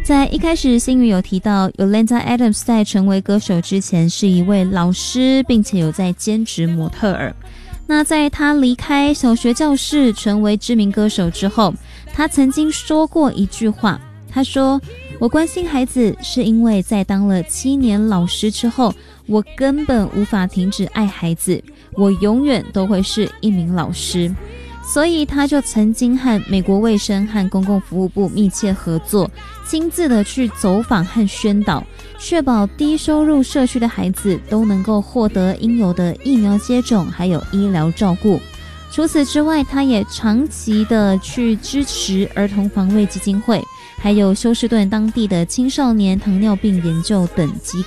在一开始，星宇有提到 Yolanda Adams 在成为歌手之前是一位老师，并且有在兼职模特儿。那在他离开小学教室成为知名歌手之后，他曾经说过一句话，他说：我关心孩子是因为在当了7年老师之后，我根本无法停止爱孩子，我永远都会是一名老师。所以他就曾经和美国卫生和公共服务部密切合作，亲自的去走访和宣导，确保低收入社区的孩子都能够获得应有的疫苗接种还有医疗照顾。除此之外，他也长期的去支持儿童防卫基金会，还有休斯顿当地的青少年糖尿病研究等机